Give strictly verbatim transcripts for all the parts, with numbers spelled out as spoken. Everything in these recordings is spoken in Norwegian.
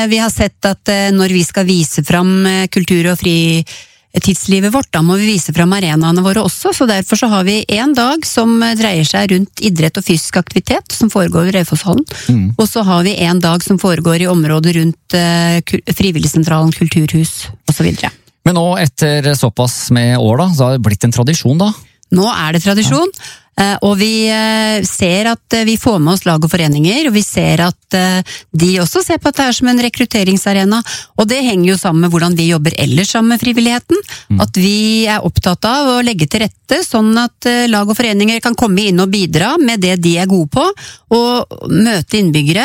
vi har sett at når vi skal vise fram kultur og fritidslivet vårt, da må vi vise fram arenaene våre også, så derfor så har vi en dag som dreier seg rundt idrett og fysisk aktivitet, som foregår i Raufosshallen, mm. og så har vi en dag som foregår i området rundt Frivilligsentralen, kulturhus og så videre. Men nå etter såpass med år da, så har det blitt en tradisjon da? Nå er det tradisjon, ja. Og vi ser at vi får med oss lag og foreninger, og vi ser at de også ser på dette som en rekrutteringsarena, og det henger jo sammen med hvordan vi jobber ellers sammen med frivilligheten, mm. at vi er opptatt av å legge til rette sånn at lag og foreninger kan komme inn og bidra med det de er gode på, og møte innbyggere,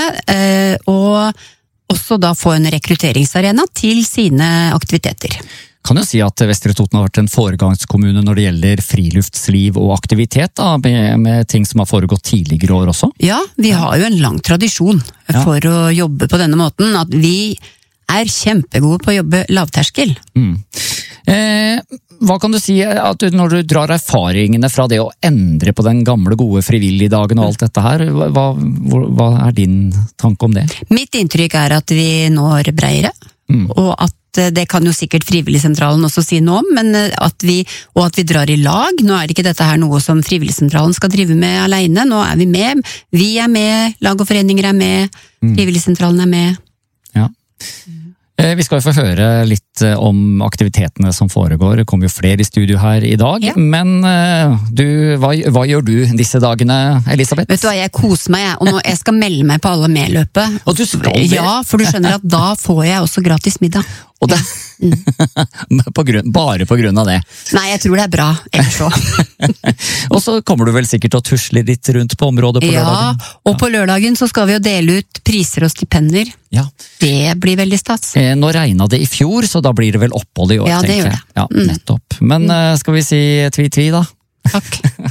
og også da få en rekrutteringsarena til sine aktiviteter. Kan jo si at Vestre Toten har vært en foregangskommune når det gjelder friluftsliv og aktivitet, da, med, med ting som har foregått tidligere år også? Ja, vi har jo en lang tradisjon ja. for å jobbe på denne måten, at vi er kjempegode på å jobbe lavterskel. Mm. Eh, hva kan du si at du, når du drar erfaringene fra det å endre på den gamle gode frivilligdagen og alt dette her, hva, hva er din tanke om det? Mitt inntrykk er at vi når bredere, mm. og at det kan jo sikkert Frivilligsentralen også si noe om, men at vi, og at vi drar i lag. Nå er ikke dette her noe som Frivilligsentralen skal drive med alene, nå er vi med. Vi er med, lag og foreninger er med, Frivilligsentralen er med. Ja. Vi skal jo få høre litt om aktivitetene som foregår. Det kommer jo flere i studio her i dag. Ja. Men du, hva, hva gjør du disse dagene, Elisabeth? Vet du hva, jeg koser meg, og nå jeg skal melde meg på alle medløpet. Og du skal det? Ja, for du skjønner at da får jeg også gratis middag. Og det, mm. på grunn, bare på grunn av det? Nei, jeg tror det er bra, ellers så. Og så kommer du vel sikkert til å tusle litt rundt på området på ja, lørdagen? Ja, og på lørdagen så skal vi jo dele ut priser og stipender. Ja. Det blir veldig stats. Eh, nå regnet det i fjor, så da blir det vel opphold i år, ja, tenker jeg. Ja, det gjør det. Ja, nettopp. Men mm. skal vi si tvi-tvi da? Takk.